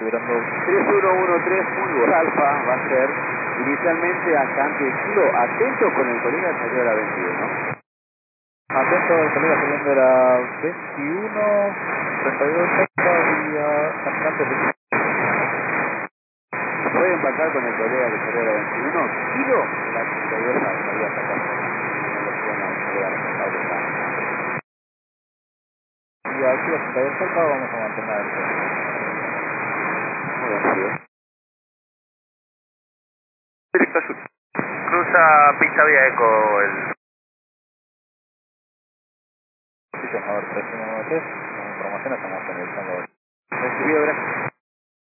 configurando. 3113 muy alfa va a ser inicialmente a cambio de kilo. Atento con el colega que salió a la 21. Atento, el colega saliendo de la 21, 32, 30 y caminante de... Puede empacar con el colega que salió a la 21. Kilo de la 32 salía a sacar. Y aquí a 32 cerca vamos a mantener Directo sur. Cruza pista vía eco el... sí, señor, 3193, con información estamos finalizando. Recibido, gracias.